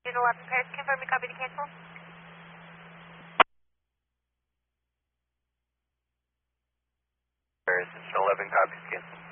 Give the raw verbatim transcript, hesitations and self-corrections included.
Cessna eleven Paris, confirm you copy to cancel. Paris, Cessna eleven copies, cancel.